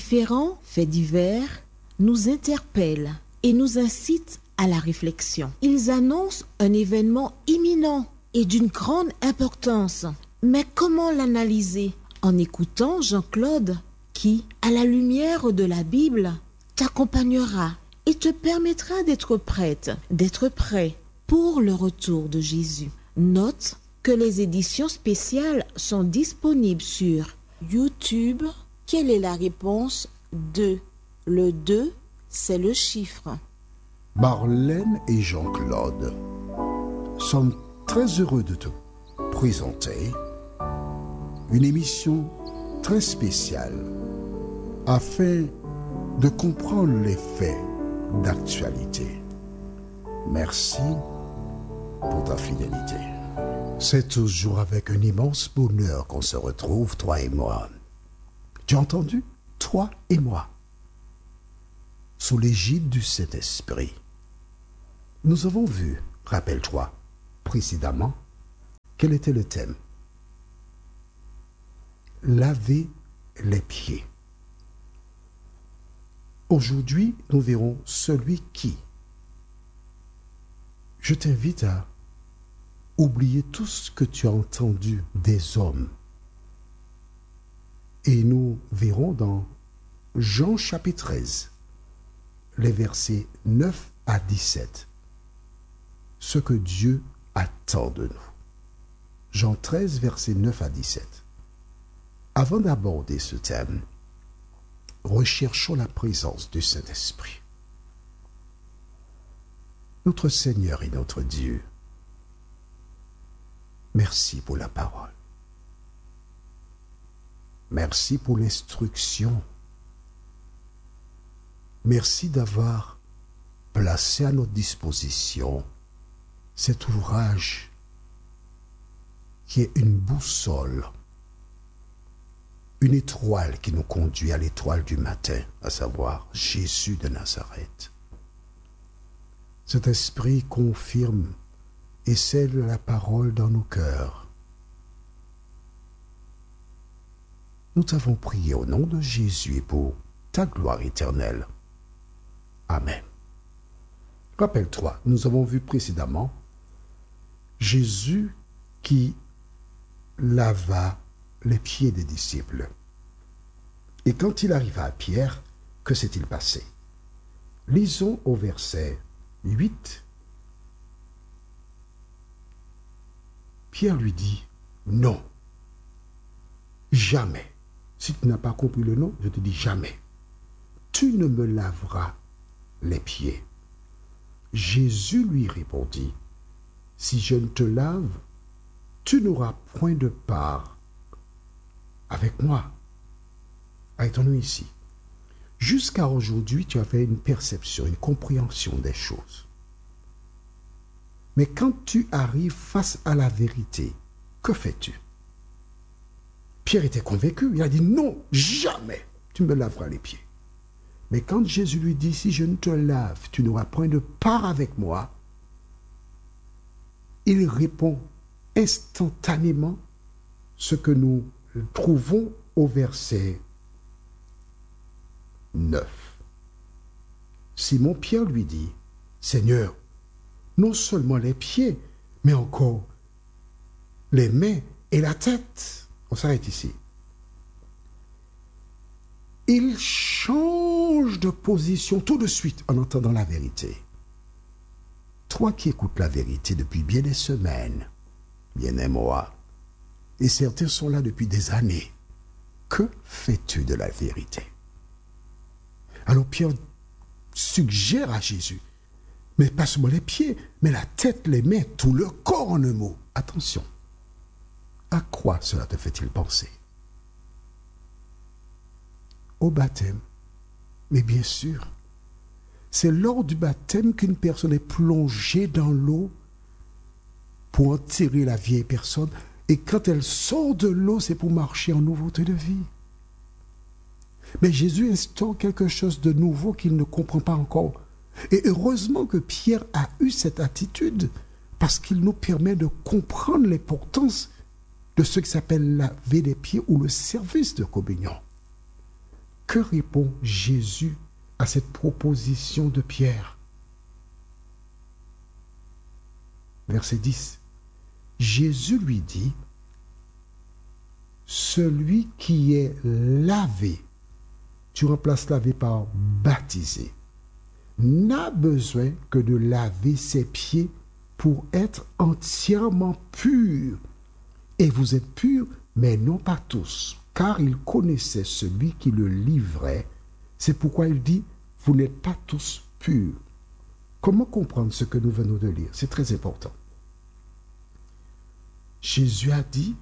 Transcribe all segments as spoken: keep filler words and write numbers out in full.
différents faits divers nous interpellent et nous incitent à la réflexion. Ils annoncent un événement imminent et d'une grande importance. Mais comment l'analyser? En écoutant Jean-Claude qui, à la lumière de la Bible, t'accompagnera et te permettra d'être prête, d'être prêt pour le retour de Jésus. Note que les éditions spéciales sont disponibles sur YouTube. Quelle est la réponse? deux. Le deux, c'est le chiffre. Marlène et Jean-Claude sommes très heureux de te présenter une émission très spéciale afin de comprendre les faits d'actualité. Merci pour ta fidélité. C'est toujours avec un immense bonheur qu'on se retrouve, toi et moi. Tu as entendu? Toi et moi. Sous l'égide du Saint-Esprit. Nous avons vu, rappelle-toi, précédemment, quel était le thème? Laver les pieds. Aujourd'hui, nous verrons celui qui. Je t'invite à oublier tout ce que tu as entendu des hommes. Et nous verrons dans Jean chapitre treize, les versets neuf à dix-sept, ce que Dieu attend de nous. Jean treize, versets neuf à dix-sept. Avant d'aborder ce thème, recherchons la présence du Saint-Esprit. Notre Seigneur et notre Dieu, merci pour la parole. Merci pour l'instruction. Merci d'avoir placé à notre disposition cet ouvrage qui est une boussole, une étoile qui nous conduit à l'étoile du matin, à savoir Jésus de Nazareth. Cet esprit confirme et scelle la parole dans nos cœurs. Nous t'avons prié au nom de Jésus et pour ta gloire éternelle. Amen. Rappelle-toi, nous avons vu précédemment Jésus qui lava les pieds des disciples. Et quand il arriva à Pierre, que s'est-il passé? Lisons au verset huit. Pierre lui dit, non, jamais. Si tu n'as pas compris le nom, je te dis jamais. Tu ne me laveras les pieds. Jésus lui répondit, si je ne te lave, tu n'auras point de part avec moi. Arrêtons-nous ici. Jusqu'à aujourd'hui, tu avais une perception, une compréhension des choses. Mais quand tu arrives face à la vérité, que fais-tu? Pierre était convaincu. Il a dit, non, jamais tu me laveras les pieds. Mais quand Jésus lui dit, si je ne te lave, tu n'auras point de part avec moi, il répond instantanément ce que nous trouvons au verset neuf. Simon-Pierre lui dit, Seigneur, non seulement les pieds, mais encore les mains et la tête. On s'arrête ici. Il change de position tout de suite en entendant la vérité. Toi qui écoutes la vérité depuis bien des semaines, bien-aimé-moi, et certains sont là depuis des années, que fais-tu de la vérité? Alors Pierre suggère à Jésus, mais pas seulement les pieds, mais la tête, les mains, tout le corps en un mot. Attention, à quoi cela te fait-il penser? Au baptême. Mais bien sûr, c'est lors du baptême qu'une personne est plongée dans l'eau pour enterrer la vieille personne. Et quand elle sort de l'eau, c'est pour marcher en nouveauté de vie. Mais Jésus instaure quelque chose de nouveau qu'il ne comprend pas encore. Et heureusement que Pierre a eu cette attitude, parce qu'il nous permet de comprendre l'importance de ce qui s'appelle laver les pieds ou le service de communion. Que répond Jésus à cette proposition de Pierre? Verset dix. Jésus lui dit, celui qui est lavé, tu remplaces lavé par baptisé, n'a besoin que de laver ses pieds pour être entièrement pur. Et vous êtes purs, mais non pas tous, car il connaissait celui qui le livrait. C'est pourquoi il dit, vous n'êtes pas tous purs. Comment comprendre ce que nous venons de lire? C'est très important. Jésus a dit,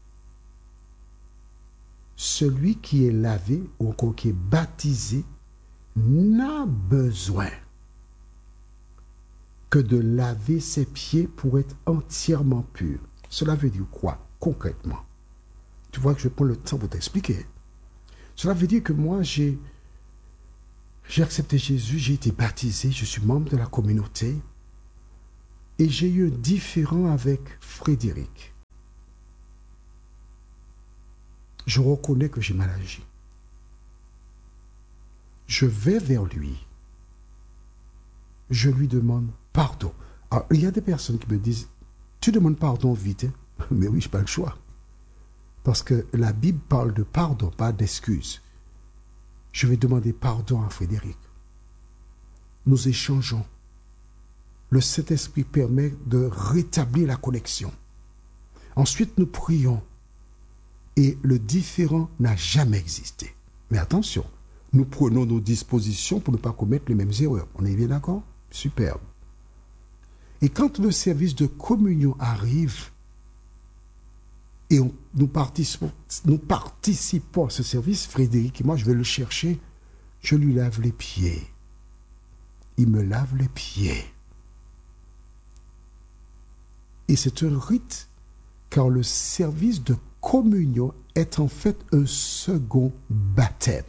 celui qui est lavé ou encore qui est baptisé n'a besoin que de laver ses pieds pour être entièrement pur. Cela veut dire quoi concrètement? Tu vois que je prends le temps pour t'expliquer. Cela veut dire que moi, j'ai j'ai accepté Jésus, j'ai été baptisé, je suis membre de la communauté et j'ai eu un différend avec Frédéric. Je reconnais que j'ai mal agi. Je vais vers lui. Je lui demande pardon. Alors, il y a des personnes qui me disent, tu demandes pardon vite. Hein? Mais oui, je n'ai pas le choix. Parce que la Bible parle de pardon, pas d'excuse. Je vais demander pardon à Frédéric. Nous échangeons. Le Saint-Esprit permet de rétablir la connexion. Ensuite, nous prions. Et le différend n'a jamais existé. Mais attention, nous prenons nos dispositions pour ne pas commettre les mêmes erreurs. On est bien d'accord? Superbe. Et quand le service de communion arrive, et on, nous, participons, nous participons à ce service, Frédéric et moi, je vais le chercher, je lui lave les pieds. Il me lave les pieds. Et c'est un rite, car le service de communion est en fait un second baptême.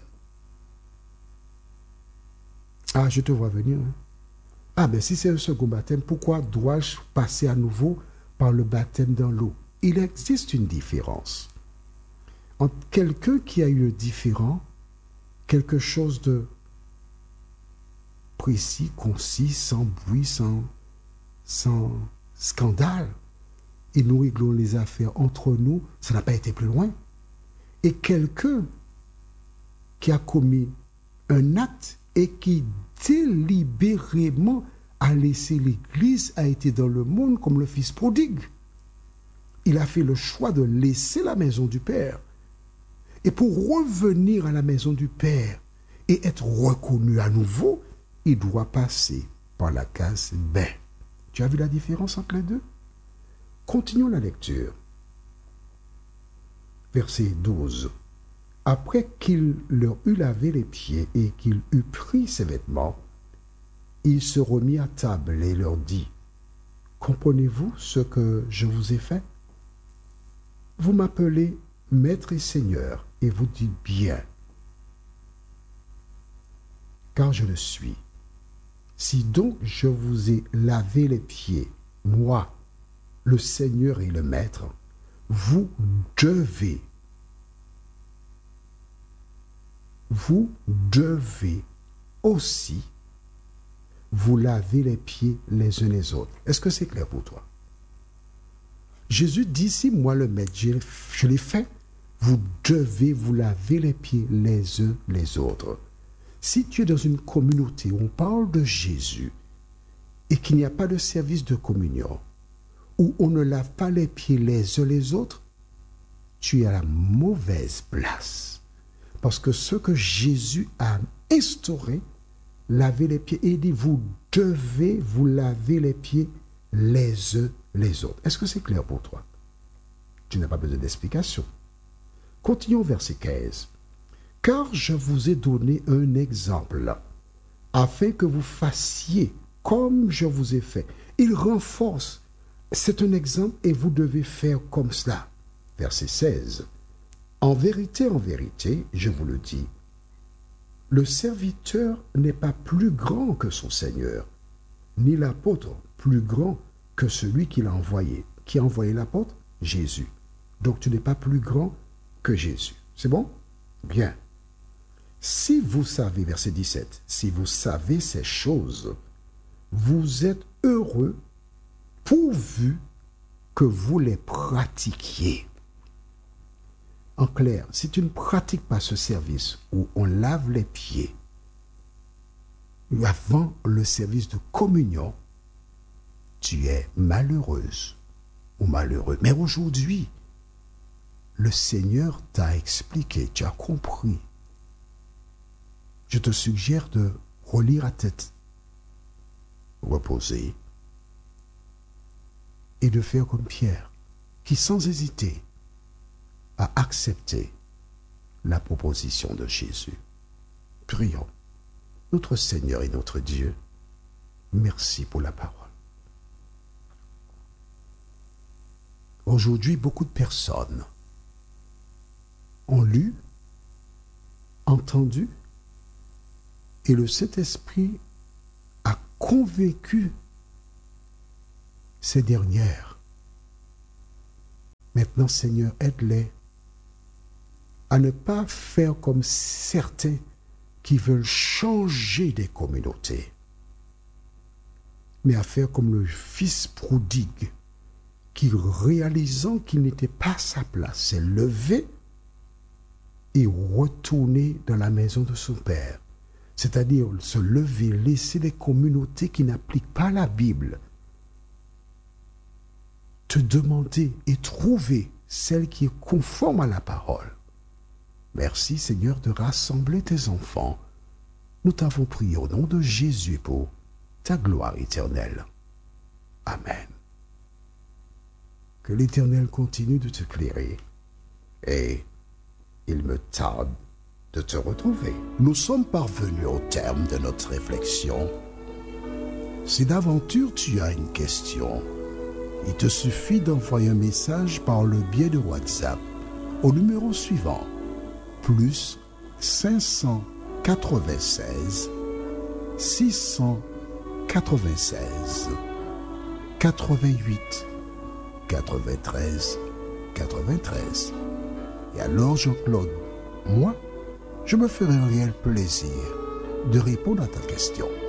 Ah, je te vois venir. Hein? Ah, ben si c'est un second baptême, pourquoi dois-je passer à nouveau par le baptême dans l'eau? Il existe une différence entre quelqu'un qui a eu un différend, quelque chose de précis, concis, sans bruit, sans, sans scandale, et nous réglons les affaires entre nous, ça n'a pas été plus loin. Et quelqu'un qui a commis un acte et qui délibérément a laissé l'Église, a été dans le monde comme le fils prodigue. Il a fait le choix de laisser la maison du Père. Et pour revenir à la maison du Père et être reconnu à nouveau, il doit passer par la case B. Tu as vu la différence entre les deux? Continuons la lecture. Verset douze. Après qu'il leur eut lavé les pieds et qu'il eut pris ses vêtements, il se remit à table et leur dit, « Comprenez-vous ce que je vous ai fait? Vous m'appelez Maître et Seigneur, et vous dites bien, car je le suis. Si donc je vous ai lavé les pieds, moi, le Seigneur et le Maître, vous devez, vous devez aussi vous laver les pieds les uns les autres. » Est-ce que c'est clair pour toi? Jésus dit, si moi le Maître, je, je l'ai fait, vous devez vous laver les pieds les uns les autres. Si tu es dans une communauté où on parle de Jésus et qu'il n'y a pas de service de communion, où on ne lave pas les pieds les uns les autres, tu es à la mauvaise place. Parce que ce que Jésus a instauré, laver les pieds, et il dit, vous devez vous laver les pieds les uns les autres. Est-ce que c'est clair pour toi? Tu n'as pas besoin d'explication. Continuons verset quinze. Car je vous ai donné un exemple, afin que vous fassiez comme je vous ai fait. Il renforce. C'est un exemple et vous devez faire comme cela. Verset seize. En vérité, en vérité, je vous le dis, le serviteur n'est pas plus grand que son Seigneur, ni l'apôtre plus grand que celui qui l'a envoyé. Qui a envoyé l'apôtre? Jésus. Donc tu n'es pas plus grand que Jésus. C'est bon? Bien. Si vous savez, verset dix-sept, si vous savez ces choses, vous êtes heureux pourvu que vous les pratiquiez. En clair, si tu ne pratiques pas ce service où on lave les pieds avant le service de communion, tu es malheureuse ou malheureux. Mais aujourd'hui, le Seigneur t'a expliqué, tu as compris. Je te suggère de relire à tête reposée et de faire comme Pierre, qui sans hésiter a accepté la proposition de Jésus. Prions. Notre Seigneur et notre Dieu, merci pour la parole. Aujourd'hui, beaucoup de personnes ont lu, entendu, et le Saint-Esprit a convaincu ces dernières. Maintenant, Seigneur, aide-les à ne pas faire comme certains qui veulent changer des communautés, mais à faire comme le fils prodigue qui, réalisant qu'il n'était pas à sa place, s'est levé et retourné dans la maison de son père. C'est-à-dire se lever, laisser les communautés qui n'appliquent pas la Bible, te demander et trouver celle qui est conforme à la parole. Merci Seigneur de rassembler tes enfants. Nous t'avons prié au nom de Jésus pour ta gloire éternelle. Amen. Que l'Éternel continue de t'éclairer et il me tarde de te retrouver. Nous sommes parvenus au terme de notre réflexion. Si d'aventure tu as une question, il te suffit d'envoyer un message par le biais de WhatsApp au numéro suivant, plus cinq cent quatre-vingt-seize, six cent quatre-vingt-seize, quatre-vingt-huit, quatre-vingt-treize, quatre-vingt-treize. Et alors Jean-Claude, moi, je me ferai un réel plaisir de répondre à ta question.